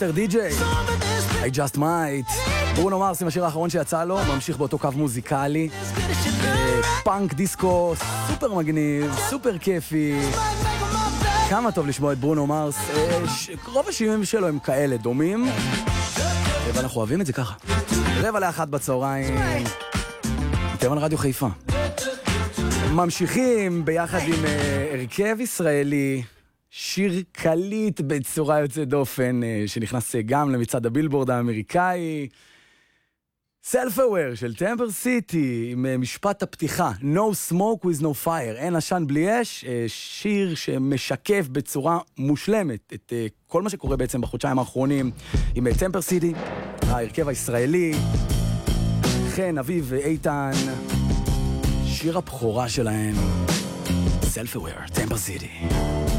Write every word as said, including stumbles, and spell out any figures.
מאסטר די-ג'יי, I just might. ברונו מרס עם השיר האחרון שיצא לו, ממשיך באותו קו מוזיקלי, פאנק דיסקו, סופר מגניב, סופר כיפי. כמה טוב לשמוע את ברונו מרס, רוב השירים שלו הם כאלה דומים, ואנחנו אוהבים את זה ככה. רבע לאחת בצהריים, אתם על רדיו חיפה. ממשיכים ביחד עם הרכב ישראלי, שיר קליט בצורה יוצאת דופן, שנכנס גם למצעד הבילבורד האמריקאי, Self-Aware של טמפר סיטי, עם משפט הפתיחה, No smoke with no fire, אין עשן בלי אש, שיר שמשקף בצורה מושלמת את כל מה שקורה בעצם בחודשיים האחרונים, עם טמפר סיטי, ההרכב הישראלי, חן, אביב ואיתן, שיר הבכורה שלהם, Self-Aware, טמפר סיטי.